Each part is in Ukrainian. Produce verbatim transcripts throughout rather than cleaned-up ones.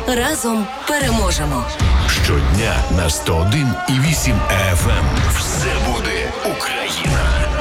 Разом переможемо. Щодня на сто один і вісім еф ем. Все буде Україна.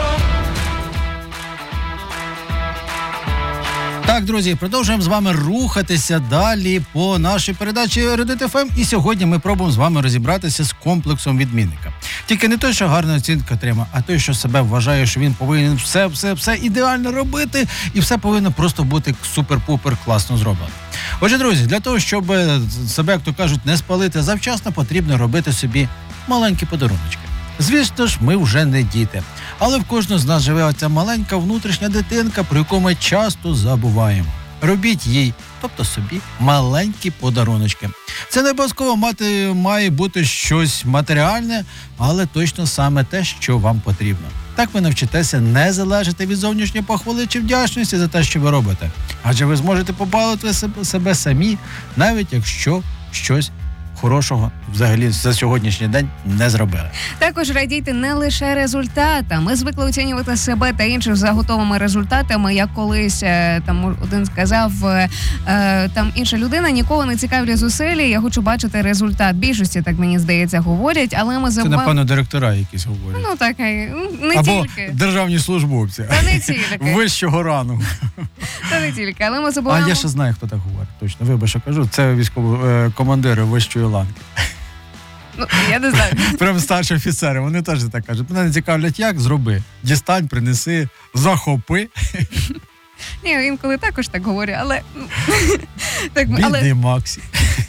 Так, друзі, продовжуємо з вами рухатися далі по нашій передачі Ерудит еф ем. І сьогодні ми пробуємо з вами розібратися з комплексом відмінника. Тільки не той, що гарну оцінку отримав, а той, що себе вважає, що він повинен все, все, все ідеально робити, і все повинно просто бути супер-пупер класно зроблено. Отже, друзі, для того, щоб себе, як то кажуть, не спалити завчасно, потрібно робити собі маленькі подаруночки. Звісно ж, ми вже не діти. Але в кожного з нас живе оця маленька внутрішня дитинка, про яку ми часто забуваємо. Робіть їй, тобто собі, маленькі подаруночки. Це не обов'язково мати, має бути щось матеріальне, але точно саме те, що вам потрібно. Так ви навчитеся не залежати від зовнішньої похвали чи вдячності за те, що ви робите. Адже ви зможете побалувати себе самі, навіть якщо щось хорошого взагалі за сьогоднішній день не зробили. Також радійте не лише результатам. Ми звикли оцінювати себе та інших за готовими результатами. Як колись там один сказав, там інша людина, нікого не цікавлять зусилля, я хочу бачити результат. Більшості, так мені здається, говорять, але ми забуваємо... Це, напевно, директора якісь говорять. Ну так, не Або тільки. Або державні службовці. Та не тільки. Вищого рану. Та не тільки, але ми забуваємо... А я ще знаю, хто так говорить, точно. Вибач, що кажу, це військові командири вищої ланки. Ну, я не знаю. Прям старші офіцери, вони теж так кажуть. Мене не цікавлять як, зроби. Дістань, принеси, захопи. Ні, інколи також так говорю, але... так, Бідний але... Максі.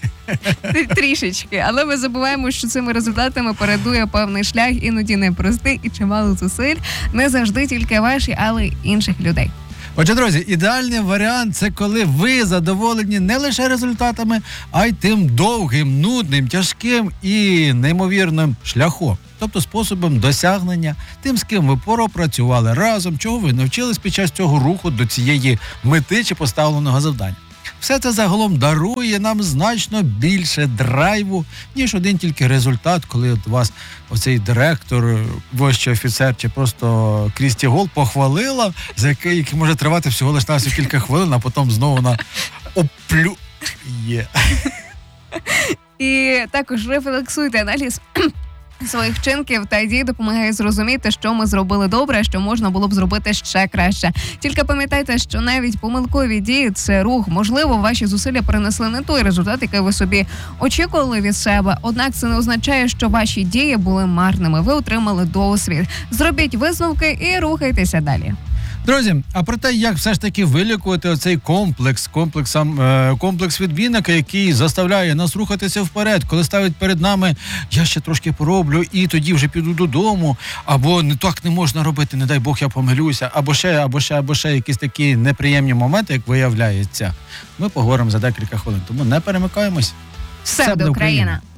Трішечки, але ми забуваємо, що цими результатами передує певний шлях, іноді непростий і чимало зусиль, не завжди тільки ваші, але й інших людей. Отже, друзі, ідеальний варіант – це коли ви задоволені не лише результатами, а й тим довгим, нудним, тяжким і неймовірним шляхом. Тобто способом досягнення, тим, з ким ви пропрацювали разом, чого ви навчились під час цього руху до цієї мети чи поставленого завдання. Все це загалом дарує нам значно більше драйву, ніж один тільки результат, коли от вас оцей директор, вищий офіцер чи просто Крісті Гол похвалила, за який, який може тривати всього лише навсього кілька хвилин, а потім знову на оплю... Є. І також рефлексуйте, аналіз своїх вчинків та дій допомагає зрозуміти, що ми зробили добре, а що можна було б зробити ще краще. Тільки пам'ятайте, що навіть помилкові дії – це рух. Можливо, ваші зусилля принесли не той результат, який ви собі очікували від себе. Однак це не означає, що ваші дії були марними. Ви отримали досвід. Зробіть висновки і рухайтеся далі. Друзі, а про те, як все ж таки вилікувати оцей комплекс, комплексом, е, комплекс відмінника, який заставляє нас рухатися вперед, коли ставить перед нами, я ще трошки пороблю і тоді вже піду додому, або не так не можна робити, не дай Бог я помилюся, або ще, або ще, або ще якісь такі неприємні моменти, як виявляється. Ми поговоримо за декілька хвилин, тому не перемикаємось. Все буде Україна!